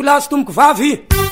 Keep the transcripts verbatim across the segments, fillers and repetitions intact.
lahy tomboko vavy.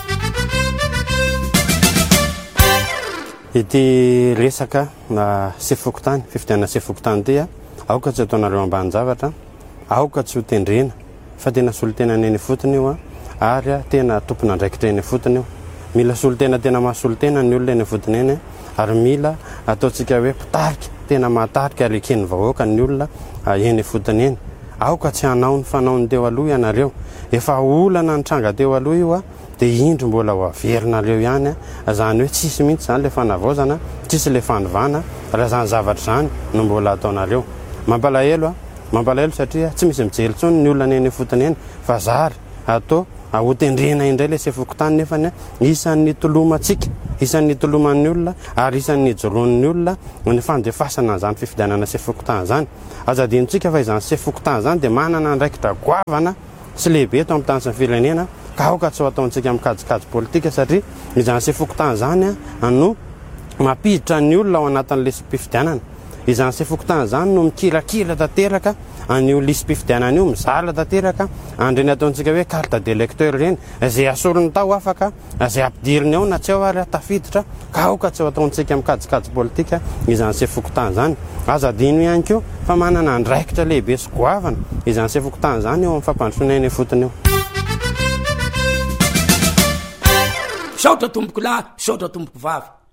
Ity resaka na sefokotany fifidianana sefokotany ty a aoka tsy ataonareo ambany zavatra, aoka tsy ho tendrena fa tena solotena neny fotony io a ary a tena tompona andraikitra eny fotony io. Mila solotena tena mahasolotena ny olona eny fotony eny ary mila ataontsika hoe pitarika tena mahatarika ary eken'ny vahoaka ny olona eny fotony eny. Aoka tsy hanao ny fanaony teo aloha ianareo, efa olana nitranga teo aloha io a dia indro mbola ho averinareo ihany a, zany hoe tsisy mihitsy zany le fanavaozana, tsisy le fanovana raha zany zavatra zany no mbola ataonareo. Mampalahelo a mampalahelo satria tsy misy mijery intsony ny olona eny fotony eny fa zary atao hotendrena indray le sefokotany nefany isan'ny tolomantsika, isan'ny toloman'ny olona ary isan'ny joroan'ny olona ny fandefasana zany fifidianana sefokotany zany. Azadintsika fa izany sefokotany zany dia manana andraikitra goavana sy lehibe eto amin'ny tany sy ny firenena ka aoka tsy ho ataontsika mikajikajy politika satria izany sefokotany zany a no mampiditra ny olona ao anatin'le mpifidianana. Izany sefokotany zany no mikirakira tanteraka an'io lisam-pifidianana io, mizala tanteraka andreny ataontsika hoe carte d'électeur reny izay asorony tao afaka izay ampidiriny ao na tsy ao ary tafiditra ka aoka tsy ho ataontsika mikajikajy politika izany sefokotany zany. Aza adino ihany koa fa manana andraikitra lehibe sy goavana izany sefokotany zany eo amin'ny fampandrosoana eny fotony eo. Saotra tomboko lahy, saotra tomboko vavy.